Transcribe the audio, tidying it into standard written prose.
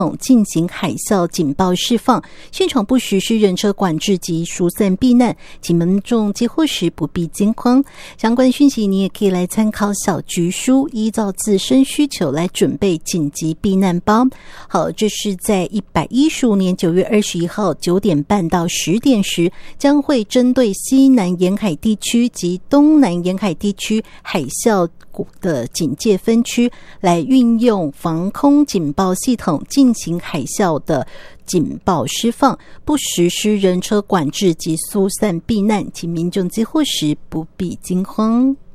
进行海啸警报释放，现场不实施人车管制及疏散避难，请民众接获时不必惊慌。相关讯息你也可以来参考小局书，依照自身需求来准备紧急避难包。好，这是在115年9月21号9点半到10点时，将会针对西南沿海地区及东南沿海地区海啸的警戒分区来运用防空警报系统进行海啸的警报释放，不实施人车管制及疏散避难，请民众接获时不必惊慌。